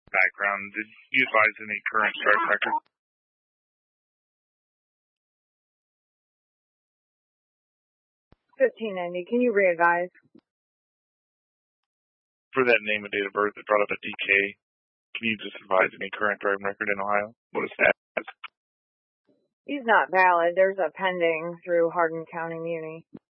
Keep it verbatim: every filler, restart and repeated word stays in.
background. Did you advise any current driving record? fifteen ninety. Can you re-advise? For that name and date of birth, it brought up a D K. Can you just advise any current driving record in Ohio? What is that? He's not valid. There's a pending through Hardin County Muni.